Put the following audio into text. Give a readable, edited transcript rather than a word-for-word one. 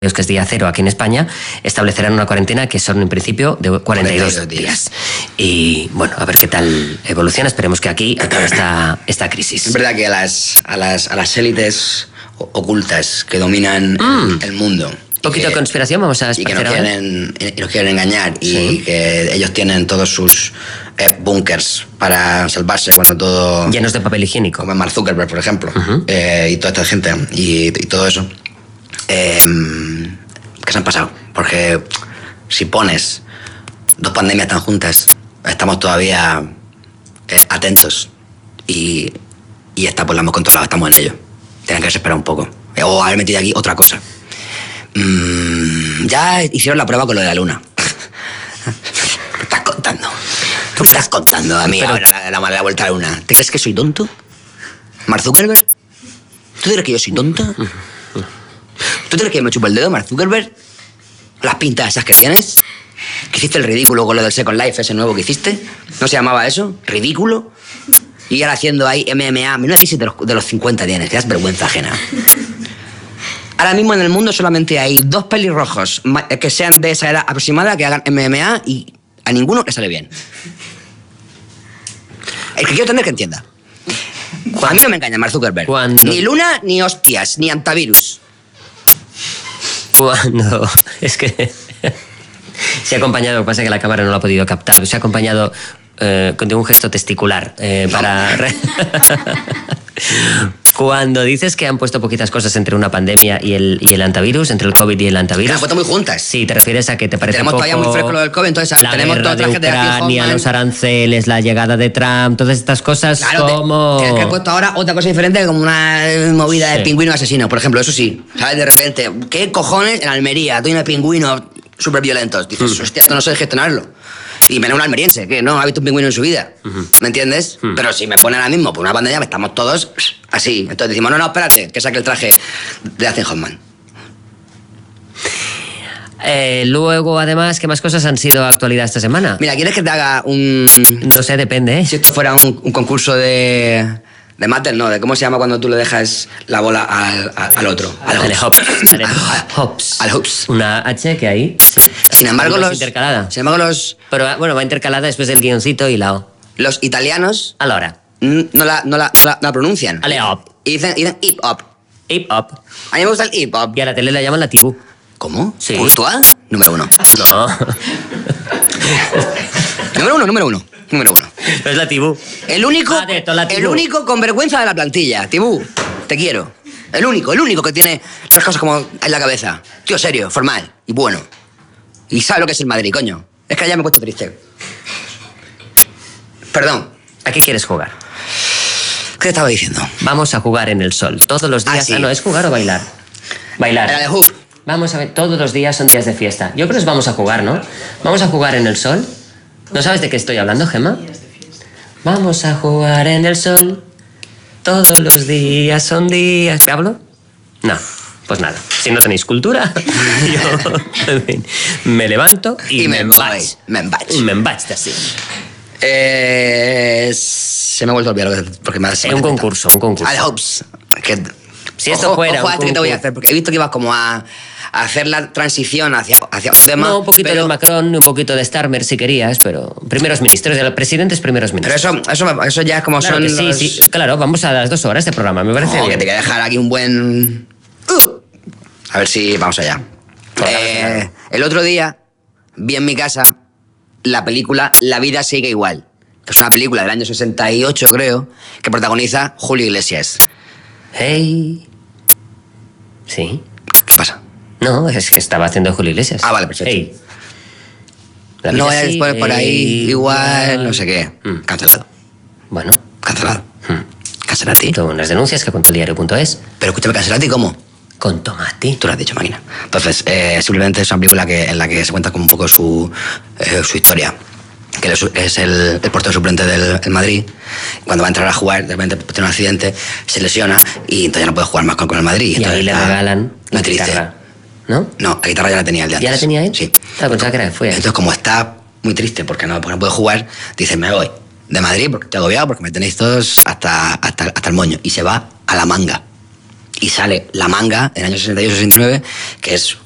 que es día cero aquí en España, establecerán una cuarentena que son en principio de 42 días. Y bueno, a ver qué tal evoluciona. Esperemos que aquí acabe esta crisis. Es verdad que a las élites ocultas que dominan el mundo. Un poquito de conspiración, vamos a esparcer y nos quieren engañar, y que ellos tienen todos sus búnkers para salvarse cuando todo... Llenos de papel higiénico. Como Mark Zuckerberg, por ejemplo, y toda esta gente, y todo eso. Que se han pasado. Porque si pones dos pandemias tan juntas, estamos todavía atentos. Y esta pues la hemos controlado, estamos en ello. Tienen que esperar un poco. O haber metido aquí otra cosa. Ya hicieron la prueba con lo de la luna. ¿Qué estás contando? ¿Tú me estás contando a mí ahora la vuelta a la luna? ¿Te crees que soy tonto? ¿Mark Zuckerberg? ¿Tú crees que yo soy tonta? ¿Tú crees que me chupo el dedo, Mark Zuckerberg? Las pintas esas que tienes. ¿Que hiciste el ridículo con lo del Second Life, ese nuevo que hiciste? ¿No se llamaba eso? ¿Ridículo? Y ahora haciendo ahí MMA. Menuda crisis de los 50 tienes, te das vergüenza ajena. Ahora mismo en el mundo solamente hay 2 pelirrojos que sean de esa edad aproximada que hagan MMA, y a ninguno le sale bien. El que quiero tener que entienda. A mí no me engaña Mark Zuckerberg. Ni luna, ni hostias, ni antivirus. Cuando... Es que... se ha acompañado, lo que pasa es que la cámara no lo ha podido captar, se ha acompañado con un gesto testicular para... Cuando dices que han puesto poquitas cosas entre una pandemia y el antivirus, entre el COVID y el antivirus... Que las han puesto muy juntas. Sí, te refieres a que te parece tenemos poco... Tenemos todavía muy fresco lo del COVID, entonces la tenemos guerra toda de Ucrania, los aranceles, la llegada de Trump, todas estas cosas, claro, como... Tienes que haber puesto ahora otra cosa diferente, como una movida de pingüino asesino, por ejemplo, eso sí. ¿Sabes? De repente, ¿qué cojones en Almería? Tú y pingüinos súper violentos. Dices, hostia, esto no sé gestionarlo. Y menos un almeriense, que no ha visto un pingüino en su vida. ¿Me entiendes? Pero si me pone ahora mismo por una pandemia, estamos todos así. Entonces decimos, no, espérate, que saque el traje de Dustin Hoffman. Luego, además, ¿qué más cosas han sido actualidad esta semana? Mira, ¿quieres que te haga un...? No sé, depende, ¿eh? Si esto fuera un concurso de máter, no, de cómo se llama cuando tú le dejas la bola al otro. Al hops. Al hops. Una H que hay. Sin embargo, intercalada. Sin embargo, Pero bueno, va intercalada después del guioncito y la O. Los italianos... A la hora. No la pronuncian. Ale hop. Y dicen hip hop. Hip hop. A mí me gusta el hip hop. Y a la tele la llaman la tibú. ¿Cómo? Sí. ¿Courtois? Número 1. No. Número uno. Es la tibú. El único con vergüenza de la plantilla. Tibú, te quiero. El único que tiene las cosas como en la cabeza. Tío serio, formal y bueno. Y sabe lo que es el Madrid, coño. Es que ya me he puesto triste. Perdón. ¿A qué quieres jugar? ¿Qué te estaba diciendo? Vamos a jugar en el sol. Todos los días... Sí. No, ¿es jugar o bailar? Bailar. Era de hoop. Vamos a ver, todos los días son días de fiesta. Yo creo que nos vamos a jugar, ¿no? Vamos a jugar en el sol. ¿No sabes de qué estoy hablando, Gemma? Vamos a jugar en el sol. Todos los días son días... ¿Me hablo? No, pues nada. Si no tenéis cultura, yo en fin, me levanto y me embaig. Me embaig así. Se me ha vuelto a olvidar porque me ha... Es un concurso. Al Hobbs. Si esto fuera... Ojo, ¿qué te voy a hacer? Porque he visto que ibas como a hacer la transición hacia un tema... No, un poquito de Macron, un poquito de Starmer si querías, pero primeros ministros, de los presidentes primeros ministros. Pero eso ya es como claro son sí, los... sí, claro, vamos a las 2 horas de programa, me parece bien. Que te voy a dejar aquí un buen... A ver si... Vamos allá. El otro día vi en mi casa la película La vida sigue igual, que es una película del año 68, creo, que protagoniza Julio Iglesias. Hey... Sí. ¿Qué pasa? No, es que estaba haciendo Julio Iglesias. Ah, vale, perfecto. Hey. No vayas después por ahí, igual, no sé qué. Cancelado. Bueno. Cancelado. Cancelati. Son unas denuncias que cuenta el diario.es. Pero escúchame, ¿cancelati cómo? Con tomate. Tú lo has dicho, máquina. Entonces, simplemente es una película en la que se cuenta como un poco su historia. Que es el portero suplente del Madrid. Cuando va a entrar a jugar, de repente tiene un accidente, se lesiona y entonces ya no puede jugar más con el Madrid. Y entonces, ahí le regalan la guitarra, ¿no? No, la guitarra ya la tenía el de antes. ¿Ya la tenía él? Sí. Claro, pensaba que era fue. Entonces, como está muy triste porque no puede jugar, dice, me voy de Madrid porque estoy agobiado, porque me tenéis todos hasta el moño. Y se va a La Manga. Y sale La Manga, en el año 68-69, que es